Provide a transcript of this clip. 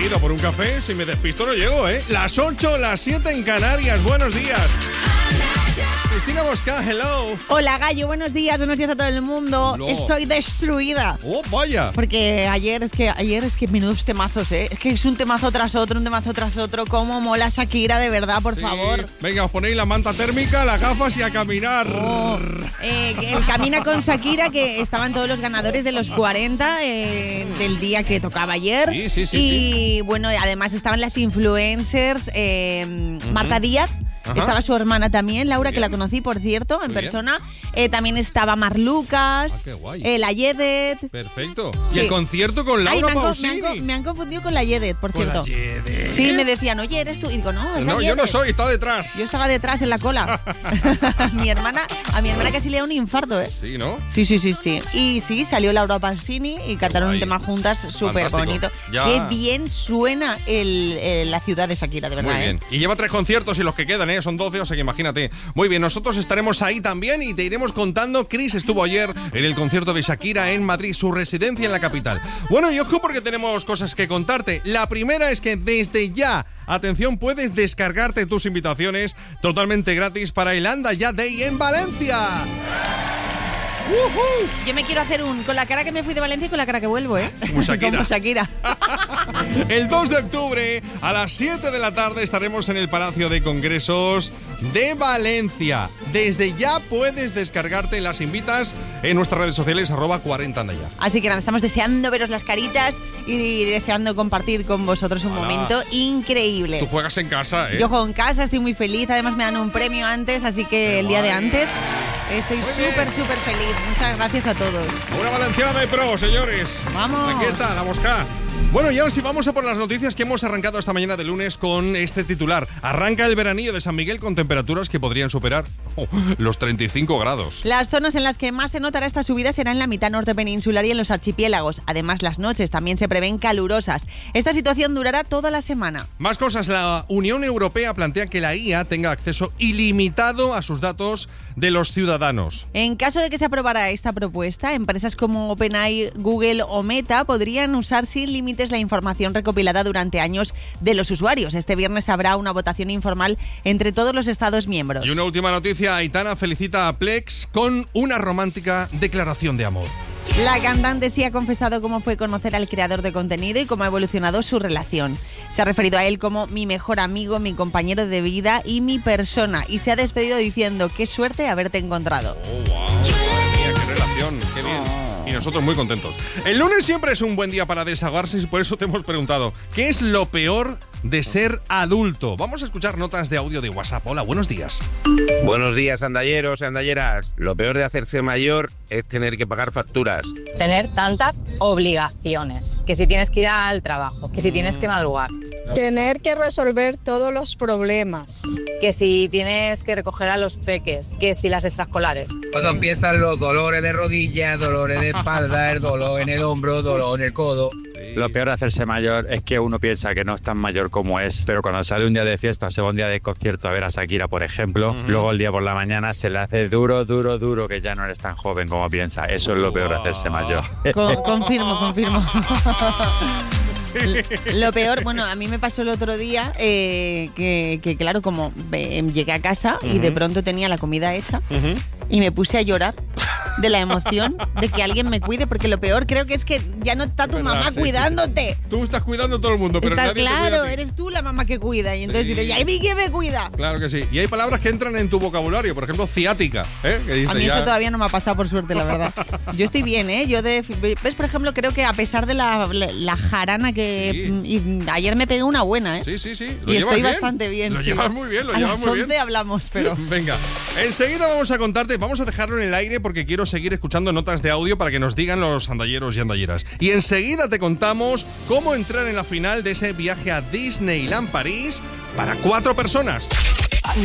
ido por un café. Si me despisto no llego, ¿eh? Las 8, las 7 en Canarias. Buenos días. Cristina Mosca, hello. Hola, Gallo, buenos días a todo el mundo. No. Estoy destruida. Oh, vaya. Porque ayer es que menudos temazos, ¿eh? Es que es un temazo tras otro. Cómo mola Shakira, de verdad, por favor. Venga, os ponéis la manta térmica, las gafas y a caminar. El Camina con Shakira, que estaban todos los ganadores de los 40 del día que tocaba ayer. Sí. Bueno, además estaban las influencers, Marta Díaz. Ajá. Estaba su hermana también, Laura, Muy que la bien. conocí, por cierto, en Muy persona. También estaba Mar Lucas, qué guay. la Yedet. Perfecto. Sí. ¿Y el concierto con Ay, Laura me Pausini? han confundido con la Yedet, por Con la cierto. Yedet. Sí, me decían, oye, ¿eres tú? Y digo, no, es la No, yo Yedet. no soy, está detrás. Yo estaba detrás en la cola. a mi hermana casi le da un infarto, ¿eh? Sí, ¿no? Sí. Y sí, salió Laura Pausini y cantaron guay. un tema juntas súper Fantástico. bonito. Ya. Qué bien suena la ciudad de Shakira, de verdad. Muy bien. Y lleva 3 conciertos y los que quedan, son 12, o sea que imagínate. Muy bien, nosotros estaremos ahí también y te iremos contando. Chris estuvo ayer en el concierto de Shakira en Madrid, su residencia en la capital. Bueno, y ojo porque tenemos cosas que contarte. La primera es que desde ya, atención, puedes descargarte tus invitaciones totalmente gratis para el Anda Ya Day en Valencia. ¡Woohoo! Yo me quiero hacer con la cara que me fui de Valencia y con la cara que vuelvo, ¿eh? Como Shakira. Como Shakira. El 2 de octubre a las 7 de la tarde estaremos en el Palacio de Congresos de Valencia. Desde ya puedes descargarte las invitas en nuestras redes sociales @40andaya. Así que nada, estamos deseando veros las caritas y deseando compartir con vosotros un momento increíble. Tú juegas en casa, ¿eh? Yo juego en casa, estoy muy feliz. Además me dan un premio antes, así que Qué el día de guay. antes estoy Muy bien. súper feliz. Muchas gracias a todos. Una valenciana de pro, señores. Vamos. Aquí está, la Mosca. Bueno, y ahora sí vamos a por las noticias que hemos arrancado esta mañana de lunes con este titular. Arranca el veranillo de San Miguel con temperaturas que podrían superar los 35 grados. Las zonas en las que más se notará esta subida será en la mitad norte peninsular y en los archipiélagos. Además, las noches también se prevén calurosas. Esta situación durará toda la semana. Más cosas, la Unión Europea plantea que la IA tenga acceso ilimitado a sus datos de los ciudadanos. En caso de que se aprobara esta propuesta, empresas como OpenAI, Google o Meta podrían usar sin límites la información recopilada durante años de los usuarios. Este viernes habrá una votación informal entre todos los Estados miembros. Y una última noticia, Aitana felicita a Plex con una romántica declaración de amor. La cantante sí ha confesado cómo fue conocer al creador de contenido y cómo ha evolucionado su relación. Se ha referido a él como mi mejor amigo, mi compañero de vida y mi persona. Y se ha despedido diciendo, qué suerte haberte encontrado. Oh, wow. Madre mía, qué relación, qué bien. Y nosotros muy contentos. El lunes siempre es un buen día para desahogarse y por eso te hemos preguntado, ¿qué es lo peor de ser adulto? Vamos a escuchar notas de audio de WhatsApp. Hola, buenos días. Buenos días, andalleros y andalleras. Lo peor de hacerse mayor es tener que pagar facturas. Tener tantas obligaciones, que si tienes que ir al trabajo, que si tienes que madrugar, Tener que resolver todos los problemas. que si tienes que recoger a los peques, que si las extraescolares. Cuando empiezan los dolores de rodilla, dolores de espalda, el dolor en el hombro, dolor en el codo. Lo peor de hacerse mayor es que uno piensa que no es tan mayor como es, pero cuando sale un día de fiesta o se va un día de concierto a ver a Shakira, por ejemplo, luego el día por la mañana se le hace duro, que ya no eres tan joven como piensa. Eso es lo peor de hacerse mayor. Confirmo. Lo peor, bueno, a mí me pasó el otro día que claro, como llegué a casa y de pronto tenía la comida hecha y me puse a llorar de la emoción de que alguien me cuide, porque lo peor creo que es que ya no está tu mamá cuidándote. Tú estás cuidando a todo el mundo, pero Está nadie te cuida claro, a ti. eres tú la mamá que cuida y entonces Sí. dices, ¿y a mí quién me cuida? Claro que sí. Y hay palabras que entran en tu vocabulario, por ejemplo, ciática, ¿eh? Que dice A mí ya... eso todavía no me ha pasado, por suerte, la verdad. Yo estoy bien, ¿eh? ¿Ves, por ejemplo, creo que a pesar de la jarana que... y ayer me pegué una buena, ¿eh? Sí. ¿Lo Y llevas estoy bien? bastante bien. Lo sí. llevas muy bien, A las 11 hablamos, pero... Venga, enseguida vamos a contarte, vamos a dejarlo en el aire porque quiero seguir escuchando notas de audio para que nos digan los andalleros y andalleras. Y enseguida te contamos cómo entrar en la final de ese viaje a Disneyland París para 4 personas.